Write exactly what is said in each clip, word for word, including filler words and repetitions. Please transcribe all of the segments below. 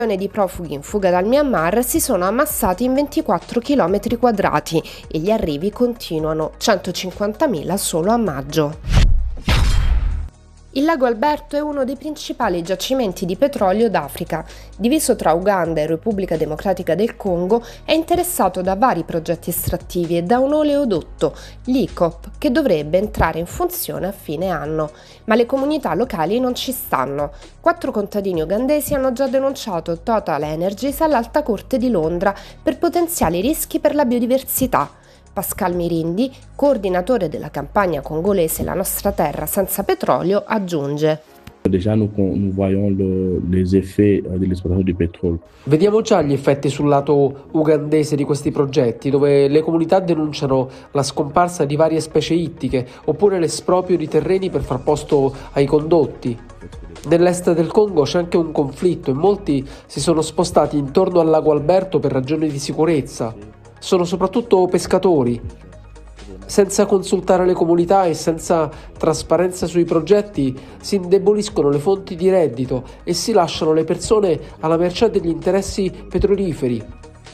Di profughi in fuga dal Myanmar si sono ammassati in ventiquattro chilometri quadrati e gli arrivi continuano, centocinquantamila solo a maggio. Il lago Alberto è uno dei principali giacimenti di petrolio d'Africa. Diviso tra Uganda e Repubblica Democratica del Congo, è interessato da vari progetti estrattivi e da un oleodotto, l'I C O P, che dovrebbe entrare in funzione a fine anno. Ma le comunità locali non ci stanno. Quattro contadini ugandesi hanno già denunciato Total Energies all'Alta Corte di Londra per potenziali rischi per la biodiversità. Pascal Mirindi, coordinatore della campagna congolese La nostra terra senza petrolio, aggiunge: Déjà nous, nous voyons le, les effets dell'esplorazione di petrolio. Vediamo già gli effetti sul lato ugandese di questi progetti, dove le comunità denunciano la scomparsa di varie specie ittiche oppure l'esproprio di terreni per far posto ai condotti. Nell'est del Congo c'è anche un conflitto e molti si sono spostati intorno al lago Alberto per ragioni di sicurezza. Sono soprattutto pescatori. Senza consultare le comunità e senza trasparenza sui progetti si indeboliscono le fonti di reddito e si lasciano le persone alla mercé degli interessi petroliferi.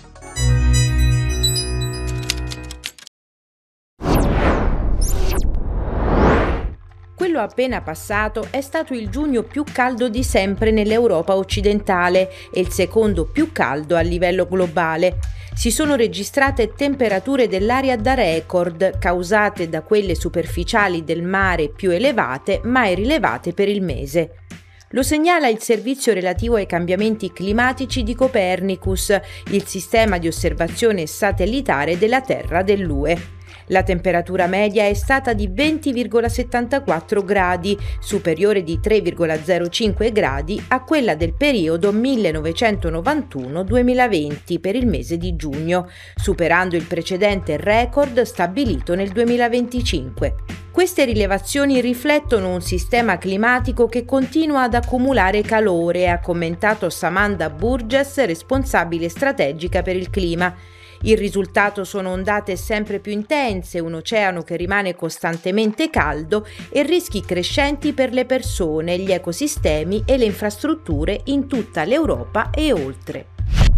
Quello appena passato è stato il giugno più caldo di sempre nell'Europa occidentale e il secondo più caldo a livello globale. Si sono registrate temperature dell'aria da record, causate da quelle superficiali del mare più elevate mai rilevate per il mese. Lo segnala il servizio relativo ai cambiamenti climatici di Copernicus, il sistema di osservazione satellitare della Terra dell'U E. La temperatura media è stata di venti virgola settantaquattro gradi, superiore di tre virgola zero cinque gradi a quella del periodo millenovecentonovantuno duemilaventi per il mese di giugno, superando il precedente record stabilito nel duemilaventicinque. Queste rilevazioni riflettono un sistema climatico che continua ad accumulare calore, ha commentato Samantha Burgess, responsabile strategica per il clima. Il risultato sono ondate sempre più intense, un oceano che rimane costantemente caldo e rischi crescenti per le persone, gli ecosistemi e le infrastrutture in tutta l'Europa e oltre.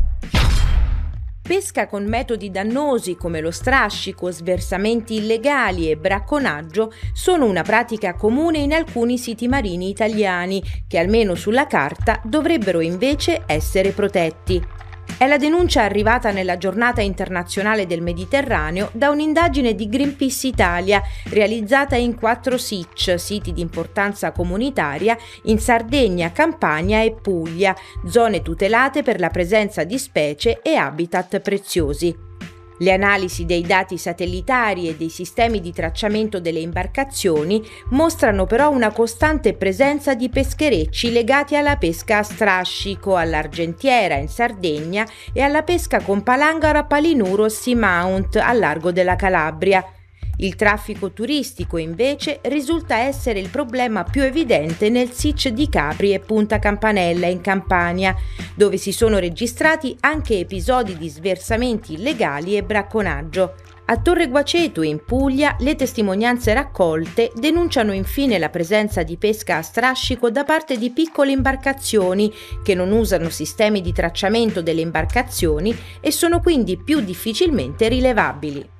Pesca con metodi dannosi come lo strascico, sversamenti illegali e bracconaggio sono una pratica comune in alcuni siti marini italiani, che almeno sulla carta dovrebbero invece essere protetti. È la denuncia arrivata nella giornata internazionale del Mediterraneo da un'indagine di Greenpeace Italia realizzata in quattro S I C, siti di importanza comunitaria, in Sardegna, Campania e Puglia, zone tutelate per la presenza di specie e habitat preziosi. Le analisi dei dati satellitari e dei sistemi di tracciamento delle imbarcazioni mostrano però una costante presenza di pescherecci legati alla pesca a strascico, all'argentiera in Sardegna e alla pesca con palangaro a palinuro Seamount al largo della Calabria. Il traffico turistico, invece, risulta essere il problema più evidente nel S I C di Capri e Punta Campanella in Campania, dove si sono registrati anche episodi di sversamenti illegali e bracconaggio. A Torre Guaceto, in Puglia, le testimonianze raccolte denunciano infine la presenza di pesca a strascico da parte di piccole imbarcazioni che non usano sistemi di tracciamento delle imbarcazioni e sono quindi più difficilmente rilevabili.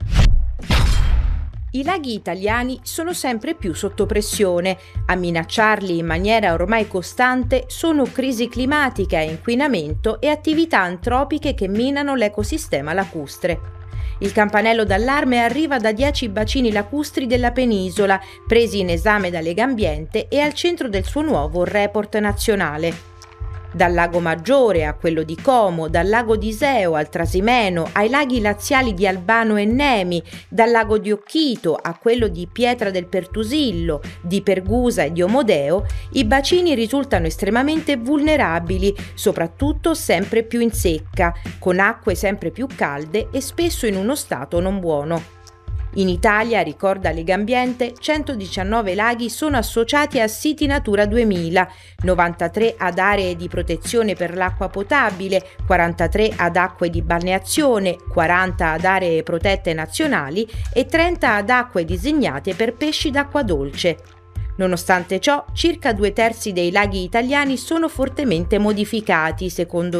I laghi italiani sono sempre più sotto pressione. A minacciarli in maniera ormai costante sono crisi climatica, inquinamento e attività antropiche che minano l'ecosistema lacustre. Il campanello d'allarme arriva da dieci bacini lacustri della penisola, presi in esame da Legambiente e al centro del suo nuovo report nazionale. Dal lago Maggiore a quello di Como, dal lago di Iseo al Trasimeno, ai laghi laziali di Albano e Nemi, dal lago di Occhito a quello di Pietra del Pertusillo, di Pergusa e di Omodeo, i bacini risultano estremamente vulnerabili, soprattutto sempre più in secca, con acque sempre più calde e spesso in uno stato non buono. In Italia, ricorda Legambiente, centodiciannove laghi sono associati a siti Natura duemila, novantatré ad aree di protezione per l'acqua potabile, quarantatré ad acque di balneazione, quaranta ad aree protette nazionali e trenta ad acque designate per pesci d'acqua dolce. Nonostante ciò, circa due terzi dei laghi italiani sono fortemente modificati, secondo